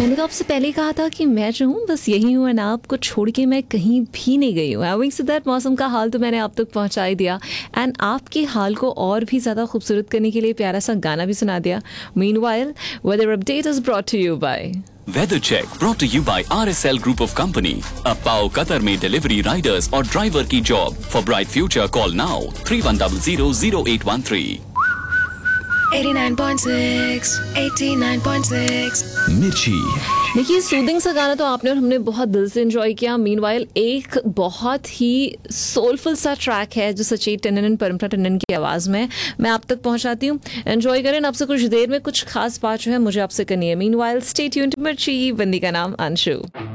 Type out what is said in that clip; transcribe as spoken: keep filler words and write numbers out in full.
मैंने तो आपसे पहले ही कहा था कि मैं जो हूँ बस यही हूँ एंड आपको छोड़ के मैं कहीं भी नहीं गई हूँ। हैविंग सेड दैट, मौसम का हाल तो मैंने आप तक पहुँचा ही दिया एंड आपके हाल को और भी ज़्यादा खूबसूरत करने के लिए प्यारा सा गाना भी सुना दिया। Meanwhile, weather update is brought to you bye weather check brought to you by R S L Group of Company। अब पाओ कतर में डिलीवरी, राइडर्स और ड्राइवर की job. For bright future call now three one zero zero zero eight one three। eighty-nine point six, eighty-nine point six मिर्ची। देखिए, soothing सा गाना तो आपने और हमने बहुत दिल से एंजॉय किया। मीनवाइल एक बहुत ही सोलफुल सा ट्रैक है जो सचेत टंडन और परमता टंडन की आवाज़ में मैं आप तक पहुंचाती हूँ। एंजॉय करें। आपसे कुछ देर में कुछ खास बात जो है मुझे आपसे करनी है। मीनवाइल, स्टे ट्यून्ड टू मिर्ची। बंदी का नाम अंशु।